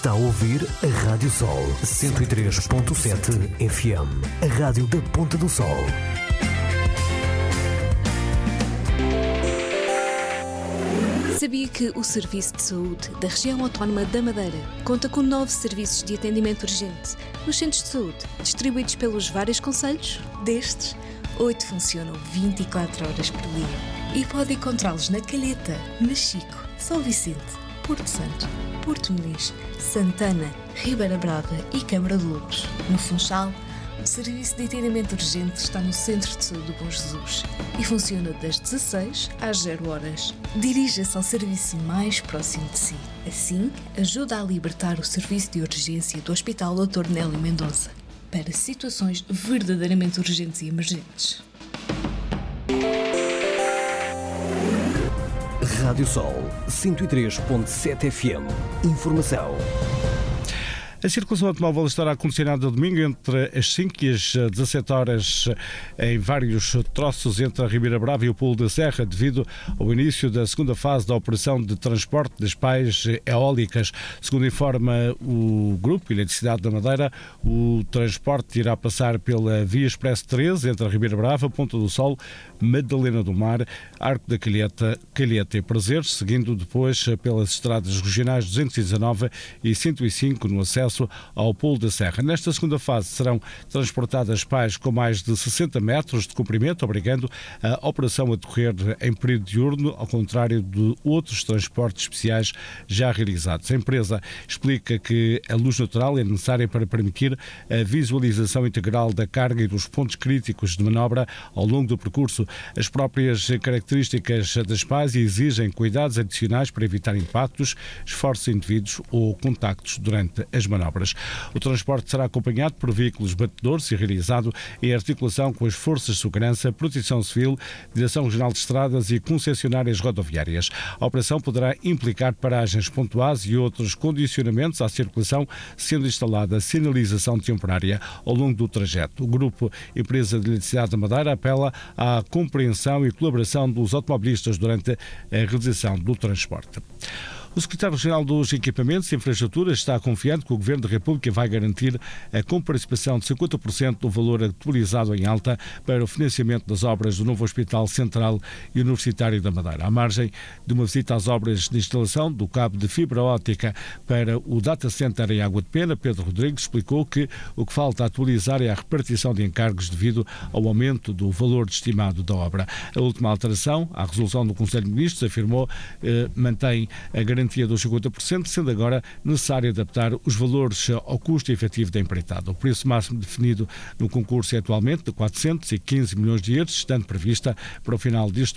Está a ouvir a Rádio Sol 103.7 FM, a rádio da Ponta do Sol. Sabia que o Serviço de Saúde da Região Autónoma da Madeira conta com 9 serviços de atendimento urgente nos centros de saúde, distribuídos pelos vários concelhos? Destes, 8 funcionam 24 horas por dia e pode encontrá-los na Calheta, na Chico, São Vicente, Porto Santo, Porto Muniz, Santana, Ribeira Brava e Câmara de Lobos. No Funchal, o serviço de atendimento urgente está no Centro de Saúde do Bom Jesus e funciona das 16 às 0 horas. Dirija-se ao serviço mais próximo de si. Assim, ajuda a libertar o serviço de urgência do Hospital Dr. Nélio Mendonça para situações verdadeiramente urgentes e emergentes. Rádio Sol 103.7 FM. Informação. A circulação automóvel estará condicionada domingo entre as 5 e as 17 horas em vários troços entre a Ribeira Brava e o Pulo da Serra, devido ao início da segunda fase da operação de transporte das pás eólicas. Segundo informa o Grupo Eletricidade da Madeira, o transporte irá passar pela Via Expresso 13 entre a Ribeira Brava, Ponta do Sol, Madalena do Mar, Arco da Calheta e Prazeres, seguindo depois pelas estradas regionais 219 e 105 no acesso ao Pulo da Serra. Nesta segunda fase serão transportadas pás com mais de 60 metros de comprimento, obrigando a operação a decorrer em período diurno, ao contrário de outros transportes especiais já realizados. A empresa explica que a luz natural é necessária para permitir a visualização integral da carga e dos pontos críticos de manobra ao longo do percurso. As próprias características das pás exigem cuidados adicionais para evitar impactos, esforços indevidos ou contactos durante as manobras. O transporte será acompanhado por veículos batedores e realizado em articulação com as Forças de Segurança, Proteção Civil, Direção Regional de Estradas e concessionárias rodoviárias. A operação poderá implicar paragens pontuais e outros condicionamentos à circulação, sendo instalada sinalização temporária ao longo do trajeto. O Grupo Empresa de Eletricidade da Madeira apela à compreensão e colaboração dos automobilistas durante a realização do transporte. O Secretário Regional dos Equipamentos e Infraestruturas está confiante que o Governo da República vai garantir a comparticipação de 50% do valor atualizado em alta para o financiamento das obras do novo Hospital Central e Universitário da Madeira. À margem de uma visita às obras de instalação do cabo de fibra óptica para o Data Center em Água de Pena, Pedro Rodrigues explicou que o que falta atualizar é a repartição de encargos devido ao aumento do valor estimado da obra. A última alteração à resolução do Conselho de Ministros, afirmou, mantém a garantia dos 50%, sendo agora necessário adaptar os valores ao custo efetivo da empreitada. O preço máximo definido no concurso é atualmente de 415 milhões de euros, estando prevista para o final deste